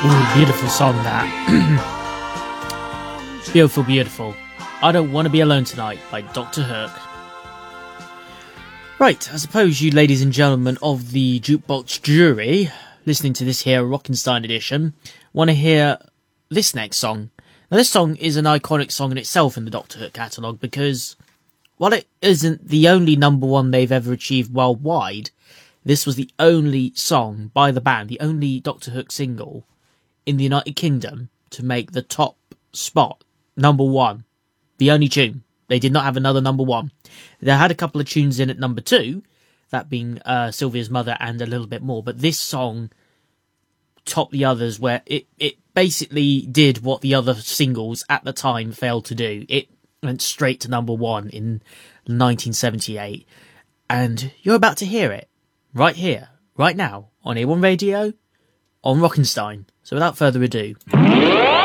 Ooh, beautiful song that. Beautiful, beautiful. I Don't Want to Be Alone Tonight by Dr. Hook. Right, I suppose you ladies and gentlemen of the Jukebox jury, listening to this here Rockenstein edition, want to hear this next song. Now this song is an iconic song in itself in the Dr. Hook catalogue because, while it isn't the only number one they've ever achieved worldwide, this was the only song by the band, the only Dr. Hook single in the United Kingdom to make the top spot, number one. The only tune. They did not have another number one. They had a couple of tunes in at number two, that being Sylvia's Mother and A Little Bit More, but this song topped the others where it basically did what the other singles at the time failed to do. It went straight to number one in 1978, and you're about to hear it right here, right now, on A1 Radio, on Rockenstein. So without further ado...